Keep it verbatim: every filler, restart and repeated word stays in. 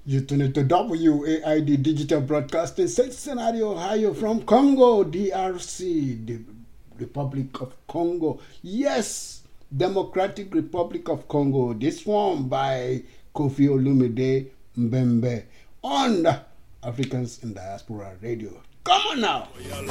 You tune into W A I D Digital Broadcasting, Cincinnati, Ohio, from Congo, D R C, the Republic of Congo. Yes, Democratic Republic of Congo. This one by Kofi Olumide Mbembe on Africans in Diaspora Radio. Come on now.